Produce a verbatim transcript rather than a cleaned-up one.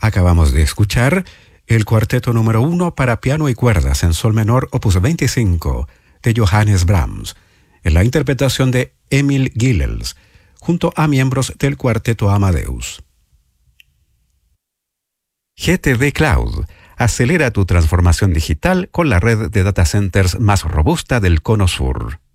Acabamos de escuchar el cuarteto número uno para piano y cuerdas en sol menor, opus veinticinco, de Johannes Brahms, en la interpretación de Emil Gilels, junto a miembros del cuarteto Amadeus. G T D Cloud. Acelera tu transformación digital con la red de data centers más robusta del Cono Sur.